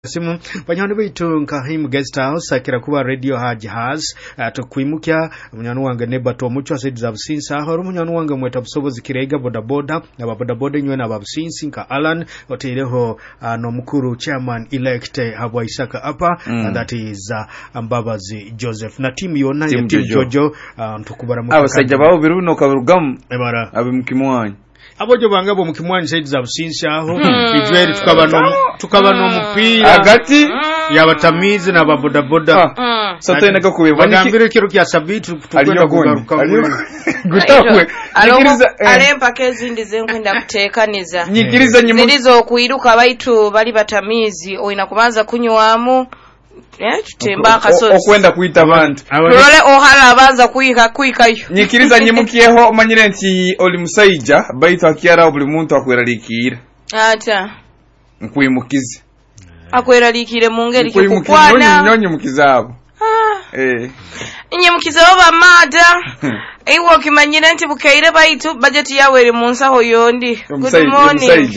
simu banyana bitu nkahim guest house akira kuba radio hajaz tukwimukya munyano wange nebato mucho said za businsa aho munyano wange mweta busobozi kirega bodaboda ababodaboda nywe na babusinsi nka Alan otireho no mukuru chairman elect habwa Isaka apa and that is Mbabazi Joseph na team yona ya team Jojo ntukubara mu abasajja bawo biruno karugamu ebara abimukimwanyi abojo bangabo mukimwanyi said za businsa aho ijweri tukaba no mupira agati yabatamizi na babodaboda soto inaka kuwe bagambire kiro kya sabitu tukwenda kugaruka gutawe alempa kezindi zenkwenda kutekaniza nyikiriza nyimu zilizo kuiruka baitu bali batamizi oina kubanza kunywamu tutemba kasozi okwenda kuita abantu lole ohala abanza kuikayo nyikiriza nyimukiyeho manyire nti oli musaija baitu akiara buli muntu akweralikira ata nkwimukize akweralikire mu ngeri kikukwana nyonyi mukizabo inyemukize baba mada iwo kimanyire nti bukaire baitu budget yawe eri munsaho yondi good morning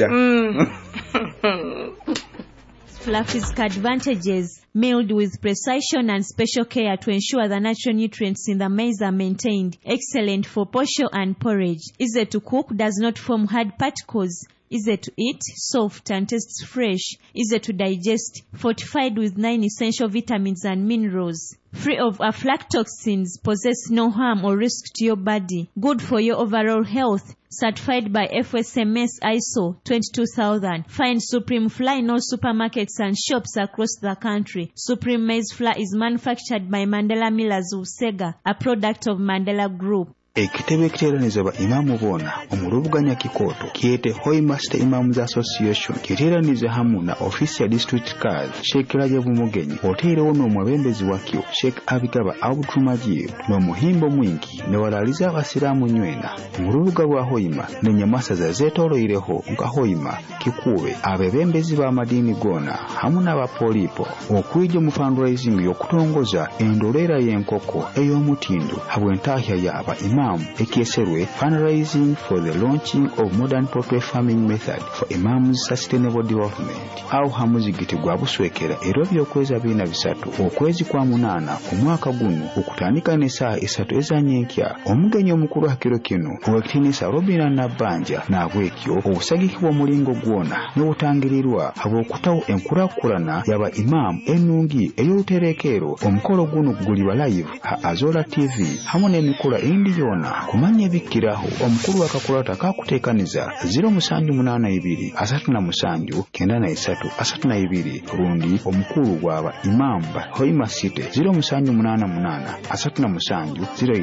Fluffy's advantages, milled with precision and special care to ensure the natural nutrients in the maize are maintained. Excellent for posho and porridge. Easy to cook, does not form hard particles. Easy to eat, soft and tastes fresh. Easy to digest, fortified with 9 essential vitamins and minerals. Free of aflatoxins, possess no harm or risk to your body. Good for your overall health. Certified by FSMS ISO 22000. Find Supreme Flour in all supermarkets and shops across the country. Supreme Maize Flour is manufactured by Mandela Millers of Sega, a product of Mandela Group. Ekitebe kiteranizibwa imamu bona omulubuganya kikoto kiyete Hoi Master Imams Association kiteranize hamu na ofisi ya district card Sheikh Rajabu Mugenyi hoterewo n'omwebembezi wakyo Sheikh Abigaba Abutumaji n'omuhimbo mwingi ne walaliza abasiramu nywena mulubuga bwa Hoima n'enyamasa zeetooloireho nka Hoima kikuwe abebembezi ba madini gona hamu n'abapolipo okwijja mu fundraising y'okutongoza endolera y'enkoko ey'omutindo habwentahya ya aba Ekieserwe fundraising for the launching of modern poultry farming method for Imam's sustainable development. Au hamuzigiti gwa buswekera ero byokweza bina bisatu okwezi kwa munana omwaka guno okutandika n'essaawa 3 ezanyenkya omugenyi omukulu hakiro kino owekitinisa Robina Nabanja n'abwekyo obusagikibwa omulingo gwona n'obutangirirwa habw'okutawo enkulakulana yaba imam enungi ey'oluterekero omukolo guno guliba live ha Azola TV hamu n'emikolo indi kumanya bikiraho omukuru wakakulata kakutekaniza 0782 37 93 rundi omukuru gwaba imamba Hoima City 0788 37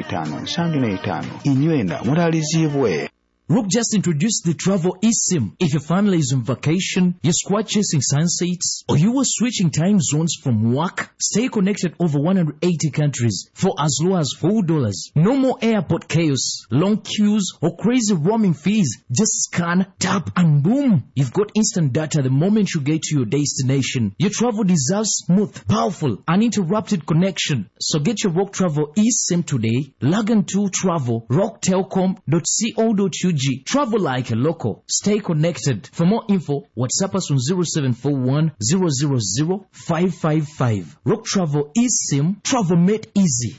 05 inywenda muralizibwe. Rook just introduced the travel eSIM. If your family is on vacation, you're squad chasing sunsets, or you were switching time zones from work, stay connected over 180 countries for as low as $4. No more airport chaos, long queues, or crazy roaming fees. Just scan, tap, and boom! You've got instant data the moment you get to your destination. Your travel deserves smooth, powerful, uninterrupted connection. So get your Rock Travel eSIM today. Log on to travel, rocktelcom.co.uk. Travel like a local. Stay connected. For more info, WhatsApp us on 0741 000 555. Rock Travel eSIM. Travel made easy.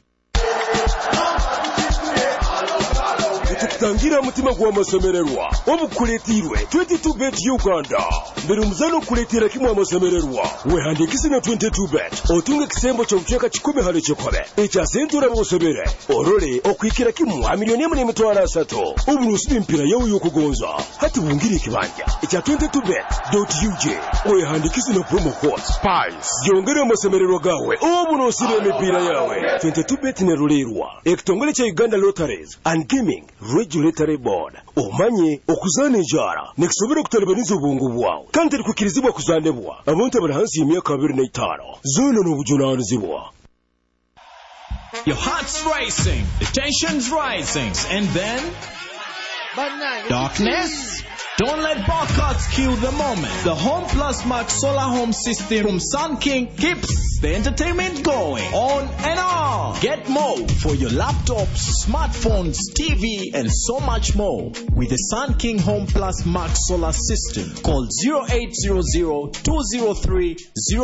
Tukutangira mutima gwa masemererwa obukuletirwe 22bet Uganda mbere muzano kuletira kimwe amasemererwa wehandikisi na 22bet otunga kisembo cyo mcheka kikome hale kikobe echa sentura bosebere orole okwikira kimwe $1,300,000 uburusi mpira yawe yokugonza hati wungiri kibanja echa 22bet.ug wehandikisi na promo code SPICE yongera amasemererwa gawe obunosire emipira yawe 22bet ne rulerwa ekitongole cha Uganda Lotteries and Gaming Regulatory Board omanye okuzana ejara nekisobera okutalibaniza obwongo bwawe kandi likukirizibwa kuzanebwa abantu abali hansi y'emyaka 25 zona n'obujunaanizibwa. Your heart's racing, the tension's rising, and then darkness. Don't let bar cards kill the moment. The Home Plus Max solar home system from Sun King keeps the entertainment going on and on. Get more for your laptops, smartphones, TV, and so much more with the Sun King Home Plus Max solar system. Call 0800 203